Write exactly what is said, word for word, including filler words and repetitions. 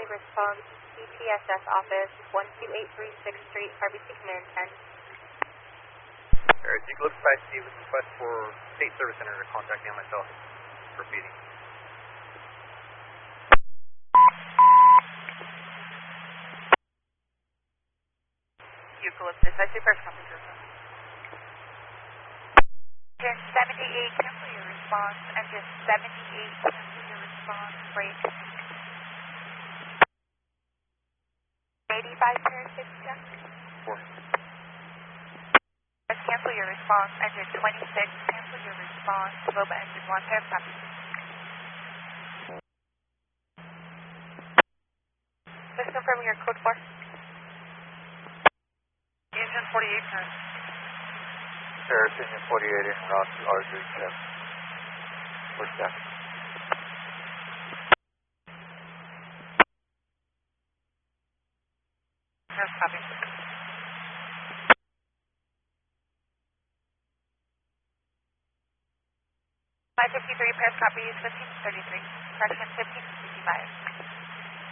County Response, C T S S Office, one two eight three sixth Street, R B C Command ten. Alright, Eclipse five C with request for State Service Center to contact me on myself for feeding. Eucalyptus, I see first company system. Engine seventy-eight, cancel your response. Engine seventy-eight, cancel your response. Break. eighty-five, pair six, check. Four. Let's cancel your response. Engine twenty-six, cancel your response. Boba engine one, pair copy. Just confirming your code four. Engine forty-eight, turn. Paris, Engine forty-eight in route to R three check. Where's that? Pair copy. five fifty-three, pairs copy, fifteen thirty-three. Correction, fifteen fifty-five.